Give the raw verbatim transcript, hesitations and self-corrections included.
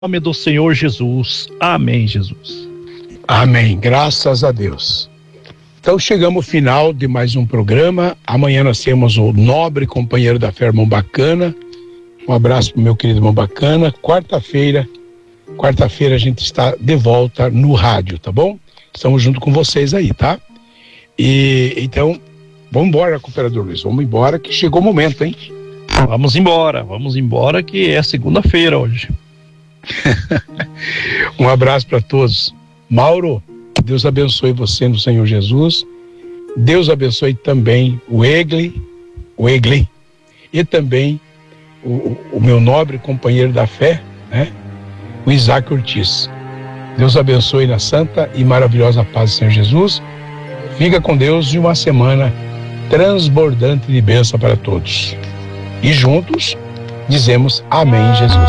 nome do Senhor Jesus. Amém, Jesus. Amém, graças a Deus. Então chegamos ao final de mais um programa. Amanhã nós temos o nobre companheiro da fé, irmão Bacana. Um abraço pro meu querido irmão Bacana. Quarta-feira, quarta-feira a gente está de volta no rádio, tá bom? Estamos junto com vocês aí, tá? E então, vamos embora, cooperador Luiz, vamos embora que chegou o momento, hein? Vamos embora, vamos embora que é segunda-feira hoje. Um abraço para todos. Mauro, Deus abençoe você no Senhor Jesus. Deus abençoe também o Egli, o Egli, e também o, o meu nobre companheiro da fé, né? O Isaac Ortiz. Deus abençoe na santa e maravilhosa paz do Senhor Jesus. Fica com Deus e uma semana transbordante de bênção para todos. E juntos dizemos amém, Jesus.